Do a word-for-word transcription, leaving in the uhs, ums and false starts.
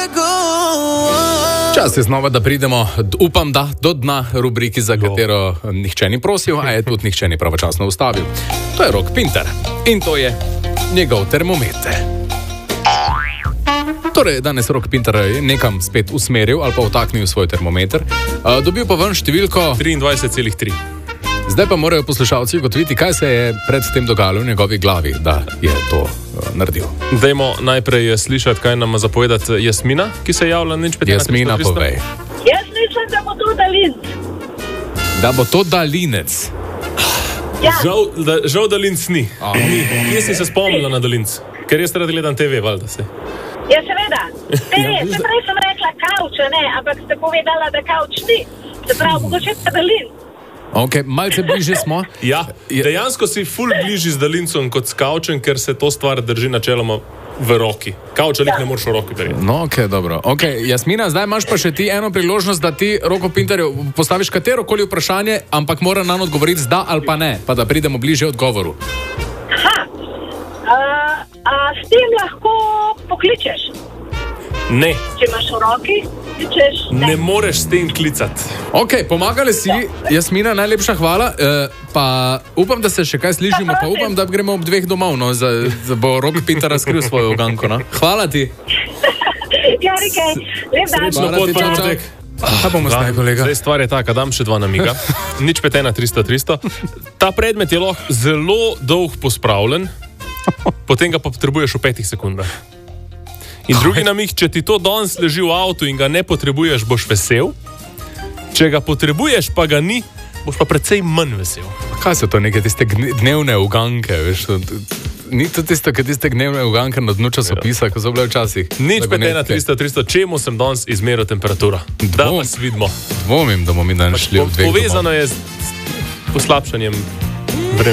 Čas je znova, da pridemo, upam, da do dna rubriki, za katero nihče ni prosil, a je tudi nihče ni pravočasno ustavil. To je Rok Pintar in to je njegov termometer. Torej, danes Rok Pintar je nekam spet usmeril ali pa vtaknil svoj termometer. Dobil pa ven številko triindvajset celih tri. Zdaj pa morajo poslušalci ugotoviti, kaj se je pred tem dogajalo v njegovi glavi, da je to uh, naredil. Dajmo najprej slišati, kaj nam zapovedati Jasmina, ki se je javila nič pet. Jasmina, povej. Jaz mislim, da bo to dalinc. Da bo to dalinec. Ja. Žal, da, žal dalinc ni. ni. Kje si se spomnila na dalinc? Ker jaz rad gledam te ve, valjda se. Ja, seveda. Se ne, se prej sem rekla kauč, ne, ampak ste povedala, da kauč ni. Se pravi, mogoče pa dalinc. Ok, malce bliže smo. Ja, dejansko si ful bližji z dalincom kot s kaučem, ker se to stvar drži načeloma v roki. Kauč ali ja. Ne moreš v roki verjeti. No, ok, dobro. Ok, Jasmina, zdaj imaš pa še ti eno priložnost, da ti Roku Pintarju postaviš katerokoli vprašanje, ampak mora nam odgovoriti z da ali pa ne, pa da pridemo bliže odgovoru. Ha, a, a s tem lahko pokličeš? Ne. Če imaš v roki, kličeš? Ne, ne moreš s tem klicati. Ok, pomagali si, Jasmina, najlepša hvala. E, pa upam, da se še kaj slišimo, pa upam, da gremo ob dveh domov, no, za, za bo Rok Pintar razkril svojo uganko, no. Hvala ti. Ja, rekaj, lep dan. Srečno pot, Patek. Kaj bomo zdaj, kolega? Zdaj stvar je taka, dam še dva namiga. Nič pet ena tristo tristo. Ta predmet je lahko zelo dolg pospravljen, potem ga pa potrebuješ v petih sekundah. In drugi namig, če ti to danes leži v avtu in ga ne potrebuješ, boš vesel. Če ga potrebuješ, pa ga ni, boš pa precej manj vesel. Kaj so to neke tiste dnevne uganke, veš? Ni to tisto, kaj tiste dnevne uganke na dnu časopisa, ko so bile včasih? Nič pet ena tristo tristo, čemu sem danes izmeril temperaturo? Da vas vidimo. Dvomim, da bomo mi danes šli v dveh domov. Povezano je s poslabšanjem